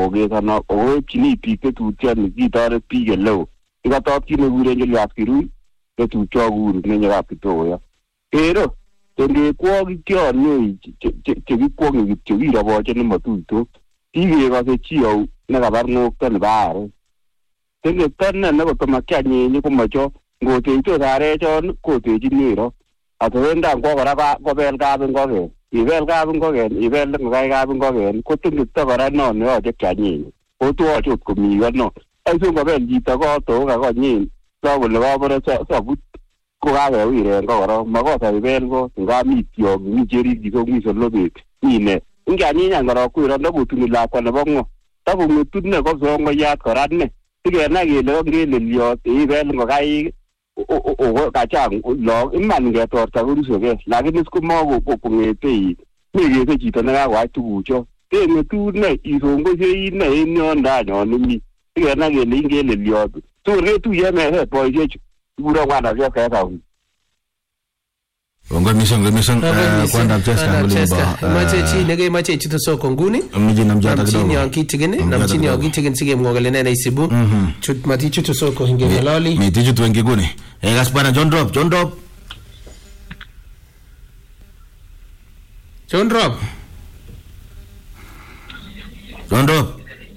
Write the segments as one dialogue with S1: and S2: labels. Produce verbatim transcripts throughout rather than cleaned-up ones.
S1: kogesana oipchini biik tetutiani kitoret biik eleo ikatokyin nekure Julius Kirui tetutyo kuru nenyekab Kitoya ero tengekwogik chonye chekikwonge kityo kiroboche nematuitos kikekose chi au nekabar ng'okto nebo arek tengekto ne nekotomakianyenye komocho ngoteitos arechon kotechin nero atowenda ngwo kora kobel kabingoken ibel kabingoken ibel ngokai kabingoken ko tengekto kora no neyoche kianyenye kotoyoche ot komi kono aiso ngobel chito koto kakonyin sakole kabore sabut kokakewiren ko kora makosa ibel ko nga mi tiong mi cheriki ko mi solobet ine inganyinya kora kuiro ndobutuni lakwa nebo ng'o takong'etut ne kosongoyat kora ne sikenai kele ongeleliot ibel ngokaik kachang log iman ngetorta korusokei lakini sikomokong'etei mekese chito nekakoai tugucho teng'etut ne isongosei ine en yondanyon imi sikenai kele ingeleliot sikor ketuye meset boisiechu ikuro kwandap Cheska.
S2: Ongoi mising, ongoi mising kwandap Cheska
S3: Cheska. Mache chi nekemache chito soko nguni.
S2: Miji namjata kidogo.
S3: Namchini kitigin, namchini kitigin sige mwogele nene isibu. Chut mati chutu soko hinge malali.
S2: Miti chutu wengi guni. Eh gaspana John Drop, John Drop.
S3: John Drop.
S2: John Drop.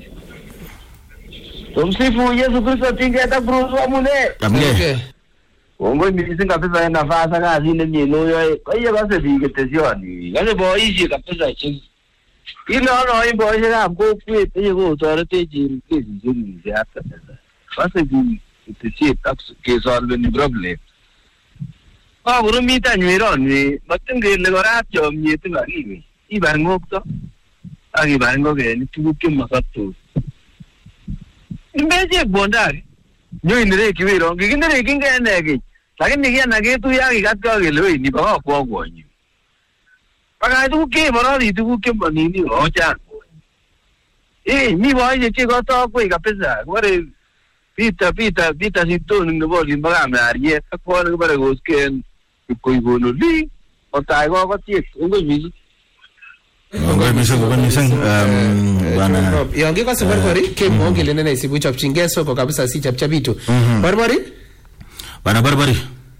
S4: Tumsifu Yesu Kristo tingeta Bruce wa mune.
S2: Okay.
S4: Ongoi mising kabisa nafasi kazi ile nyeloyo. Kwa hiyo basi viketesioni. Kale boishi kabisa chini. Ile ono imboishe kama kwete yego torete jiri kesi jiri hata sasa. Basi viketesi tax kesolve ni problem. Ba burumita nywero ni matengele koratyo myeti bakiwe. Ibar ngokto. Agi bar ngogen tuguk chemasato. Imbeje bondari. Nyo indire kiwiro, ngikindire kingenege. Lakini kiana kitu yake katika kelewe ni baba kwa kwanyu. Paka tu ke morali tu ke manini roja. Eh, mi waje che ko to ko kabisa. Wale pita pita pita sito ngo boli mbaga marie ko ko bare gosken ko ibono li. O tai ko ko tie ngo mi.
S2: Ongoi mising, ongoi mising bana.
S3: Yonge kwa barbari ke mwogele nene isibu chapchinge soko kabisa si chapchabitu. Barbari?
S2: Bana barbari.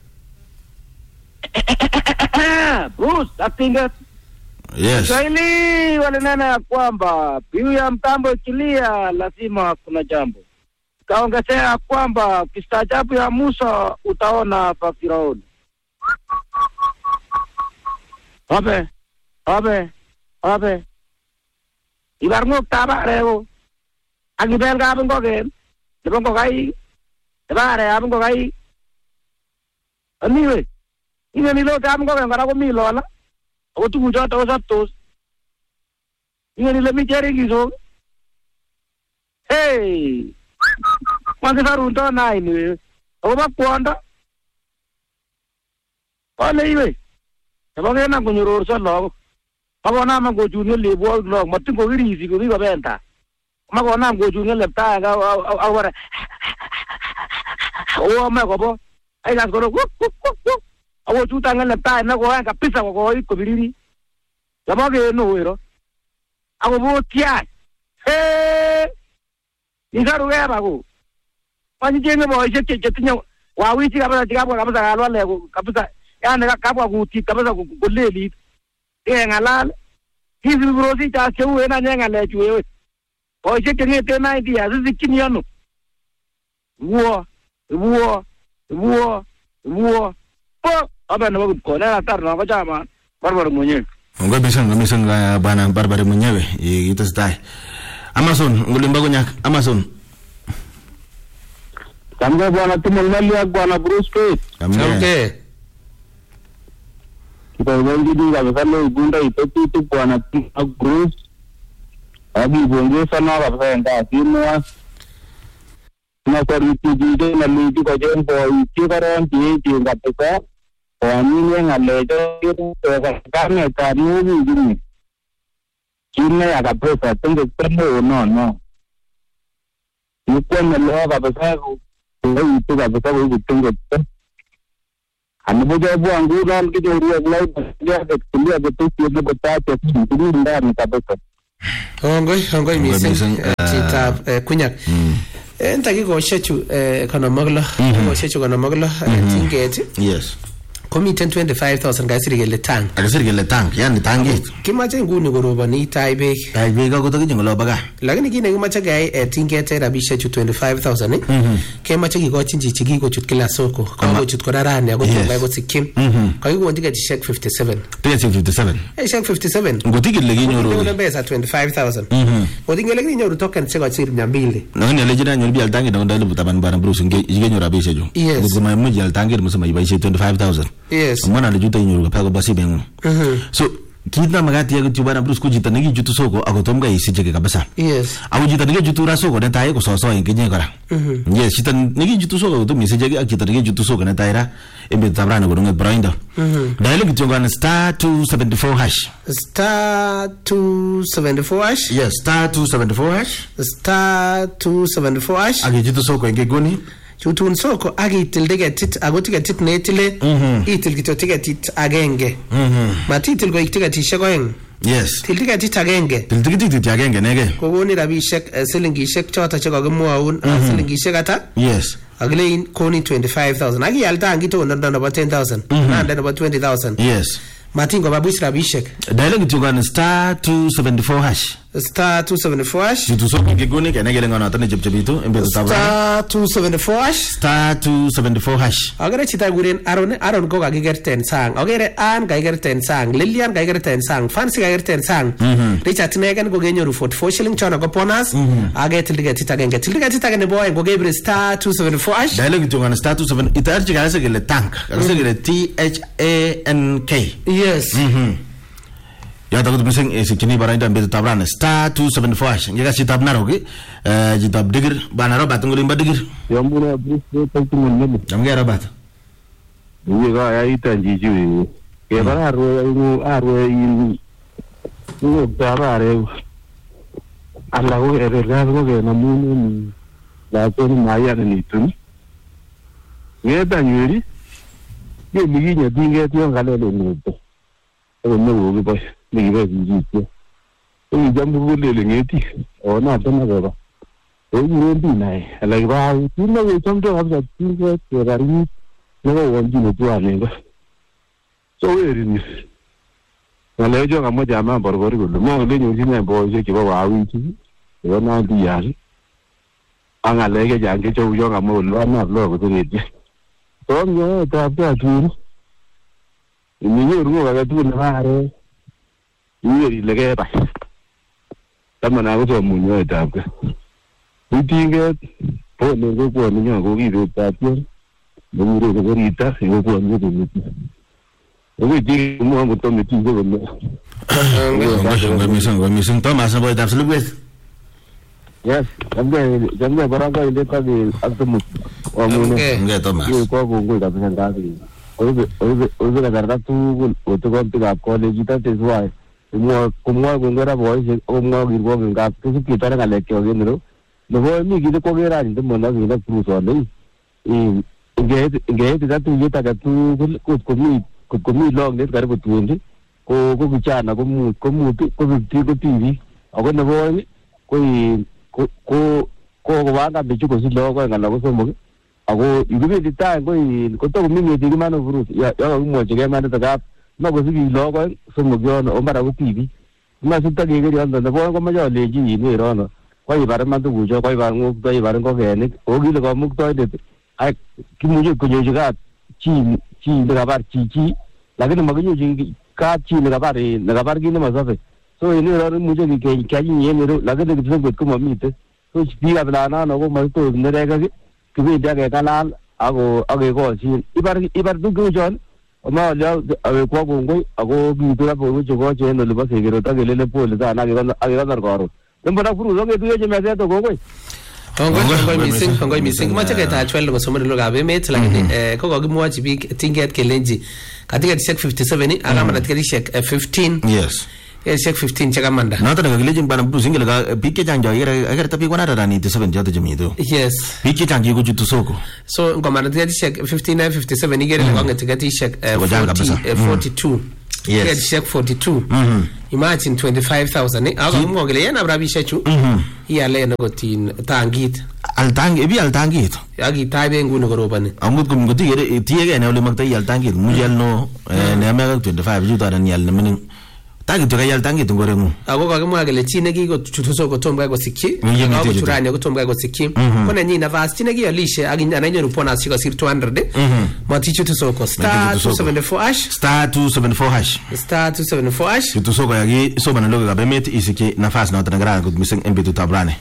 S4: Bruce, atinga.
S2: Yes.
S4: Swahili walinena kwamba biu ya mtambo ikilia lazima kuna jambo. Kaongezea kwamba ukistaajabu ya Musa utaona pa Firauni. Abe, abe, abe. Ibarngok tabareo. Agibel kabingoken. Lebongo kai. Tabare abingo kai. Aniwe. Ine nilo kabingoken kara ko mi lola. Ako tugucho to saptos. Ine nilo mi jeri gizo. Hey. Kwanza sarunto na iniwe. Ako bakwanda. Ole iwe. Tabage na kunyoror sa logo. Magona man go junior lebo log matingo wirisi ko biba benta. Magona go junior lepta ga awara. O ma ko bo. Ai gas go go go. Awo chuta ngal lepta na go ka pisa ko ko ko biriri. Tabage no ero. Awo bo tia. Eh. Ni garu ga ba go. Pani jenge bo je je tinyo. Wa wi ti ka ba ti ka ba ka ba ga lo le ko ka pisa. Ya ne ka ba ku ti ka ba ku leli. Eh ngalal hizi brosi ta chewe na nyenga le chewe o je kenge te na idea zizi kiniano wo wo wo wo po aba na ko na tar na ko jama barbar mwenyewe
S2: Ongoi mising, ongoi mising bana barbari mwenyewe itu stai Amazon ngulimba kunyak Amazon
S1: Kamga bwana tumulmali ak bwana Bruce Pitt
S3: Okay
S1: Kita wengi juga besarnya bunda itu itu bwana Bruce. Abi bonge sana kabisa enda semua. Na kwa itu juga nali itu kajian boy itu karan dia dia kabisa. Wani yang ngalejo itu karena kamu ini. Cina ya kabisa tunggu tunggu no no. Itu nalo kabisa itu kabisa itu tunggu. Ano po dyan po ang gulang kita uriya glay dia at kuliya at ito siya na bata at hindi ndani kabisa.
S3: Ongoi, ongoi mising
S2: mising, uh,
S3: chitab eh, Kunyak. En takikoshechu eh, konom ak lo, takikoshechu konom ak lo eh, tinget
S2: Yes.
S3: komiten twenty-five thousand kasiri kele tank.
S2: Akasir kele tank, yani tankit.
S3: Kimache nguni koroboni tai beek.
S2: Tai beek ako takinyo ngolo baga.
S3: Lakini kine kimache keyai eh, tinget eh, rabishechu twenty-five thousand eh, kemache kikochin chichi kikochut kila soko, kakochut kora rani ako
S2: Yes.
S3: tokai kosikyin. Kakikon tiketishek fifty-seven.
S2: Tiketishek fifty-seven.
S3: Eh, shek fifty-seven.
S2: Ngotikit lekinyoru.
S3: Ngotikit pesa twenty-five thousand. Ngotikit lekinyoru token chekachir mia mbili.
S2: Nani alejina nyoru bial tankit ndonda elipu taban bara Bruce ngenyoru rabishechu.
S3: Yes.
S2: Ngoma muji al tankit musema ibaishe twenty-five thousand.
S3: Yes.
S2: Mwana alijuta inyoru kapaka basi bengu. So kit na magati ya kitu bana Bruce kujita nigi jutu soko akotomga isijeke kabisa.
S3: Yes.
S2: Akujita nigi jutu ra soko neta yeko soso ingenye kara. Yes, chita nigi jutu soko to misijeke akita nigi jutu soko neta ira embe tabrana gorunga brainda. Daile kitonga star two seventy-four hash.
S3: Star two seventy-four hash.
S2: Yes, star two seventy-four hash.
S3: Star two seventy-four hash.
S2: Agi jutu soko ingegoni.
S3: Chutun soko agi itil tiketit ako tiketit netile itil kityo tiketit agenge. Matitil ko tiketishek oeng.
S2: Yes.
S3: Til tiketit agenge.
S2: Til tiketit agenge nege.
S3: Kokoni rabishek uh, silingishek choto chekakimwaun uh, silingishek ata?
S2: Yes.
S3: Akilein koni twenty-five thousand. Aki alta angito ndondo nebo ten thousand. Nanda nebo twenty thousand.
S2: Yes.
S3: Matingo babush rabishek.
S2: Daile kitonga star two seventy-four hash.
S3: Star two seventy-four hash.
S2: Jutu soko ingegoni kena gele ngana tane jebjebitu embe tabrana.
S3: Star two seventy-four hash.
S2: Star two seventy-four hash.
S3: Agere chita guren Aaron Aaron ko kakikerten sang. Agere Ann kakikerten sang. Lilian kakikerten sang. Fancy kakikerten sang. Richard Negen ko genyoru forty-four shilling chono ko bonus. Age tildige titagenge. Tildige titagenge boy ko gebre star two seventy-four hash.
S2: Daile kitonga star two seventy itarji kase gele tank. Kase gele T H A N K.
S3: Yes.
S2: Mhm. Ya takut mising sikini barainda mbe tabrana star two seventy-four hash. Ngega sitab naroki eh jitab digir bana robat ngulimba digir.
S1: Yambuna Bruce Peltimun Mele.
S2: Jamge robat.
S1: Uwe ga ya itanji jiwe. Ke bara arwe ingu arwe in ingu tabare. Alla go ere gago ge namunu ni la toni maya ni tuni. Ngeta nyuri. Ye miginya dinge tiyo galele ni. Ero no go boy. Ni ba jitu. Ni jambu go lele ngeti. Ona tana ga ba. Oyi rendi nai. Ala ba tuna go chamdo habja tinge terari. Nego wanji no tu alenga. So eri ni. Wale jo kama jamaa borgori go. Mo le nyu jinya bo je ki ba wa wi ti. Yo na di yari. Anga lege jange jo yo kama lo na lo go ni. So nyo ta ta tu. Ni yo ru ga tu na are. Ni lege ba. Tama na go mu nyo ta ka. Utinge po le go ko ni go gi ro ta ti. Nunggu ke berita, saya buat gitu gitu. Oke, jadi semua betul itu juga benar.
S2: Enggak misang, enggak misang. Thomas, apa itu absolut guys?
S1: Yes, jamnya jamnya barangkali dia tadi atau
S3: Oke.
S2: Enggak Thomas.
S1: Yo kau gungul tapi sendiri. Oke, oke, oke kadang-kadang tu untuk kau tidak kolej kita sesuai. Semua semua gungul boy, semua gitu gungul. Terus kita orang lelaki orang itu. Lepas ni kita kau kira itu mana kita perusahaan ni. In Inge inge tidak tu kita katu kut kumi kut kumi long ni kerana betul ni. Ko ko bicara, ko mu ko mu tu ko bicara ko T V. Aku nak buat ni. Ko ko ko ko wala bicu ko si long ko ngala ko semua. Aku ibu ni kita ko ko tu kumi ni di mana urus. Ya ya aku mau cakap mana tak. Nak ko si long ko semua jono omar aku T V. Masuk tak gigi dia anda. Nak ko macam legi ni rana. Ko ibarat mana tu bujo, ko ibarat nguk tu ibarat ko gini. Ogi le ko muk tu ada. Ai kimujo kunyo juga ci ci negabar ci ci lagi nama kunyo juga ka ci negabar negabar gini masa apa so ini orang mujo ni kayak kayak ni ni lagi tu kita buat kumami itu so dia belana nago masuk tu mereka ke kita dia kayak kalah aku aku kau ci ibar ibar tu kunyo john ma dia aku kau kungo aku gitu lah pun juga je no lepas segera tak gelele pun lepas anak kita anak kita terkoro tempat aku pun itu je macam tu kau
S3: Hongoi hongoi missing hongoi missing macha ke ta chwel ngo somero lo gabe met lakini eh ko ko gimwachi big tinget kelenji katika check fifty-seven ni alama katika check fifteen
S2: Yes.
S3: Eh check fifteen chaka manda.
S2: Na tata kagilejing bana bu single ga big jangjo agar agar tapi kona rara ni seven jota jamido.
S3: Yes.
S2: Big jangjo ko jutu soko.
S3: So ngoma katika check fifteen na fifty-seven igere ngo katika check forty forty-two
S2: Yes.
S3: Check forty-two.
S2: Mhm.
S3: Imagine twenty-five thousand. Ako mo gele yana brabisha chu.
S2: Mhm.
S3: Iyale na gotin tangit.
S2: Altang ebi altangit.
S3: Agi tabe nguno gorobane.
S2: Amut kum goti gere tiege ne ole makta altangit mujal no ne amega twenty-five juta dan yal nemin. Tagi to kayal tangit ngore mu.
S3: Ako ka mo gele chine gi go chutuso go tomba go sikki. Ako churani go tomba go sikki. Kona ni na vas chine gi alishe agi na nyo rupona siko sir two hundred. Mhm. Mati chutuso ko star two seventy-four hash. Star two seventy-four hash. Star two seventy-four hash.
S2: Chutuso ko yagi so bana logo gabe met isiki nafasi na otangra go miseng embetu tabrane.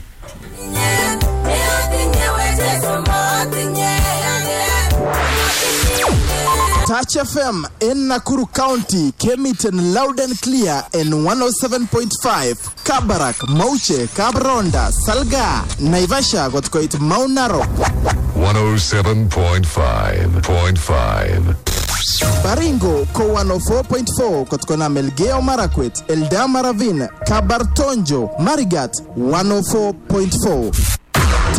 S5: Touch F M in Nakuru County came it in loud and clear in one oh seven point five. Kabarak, Mauche, Kabronda, Salga, Naivasha got quite Mount Narok.
S6: one oh seven point five point five.
S5: Baringo ko one oh four point four kotkona Melgeo Marakwet, Eldama Ravine, Kabartonjo, Marigat one oh four point four.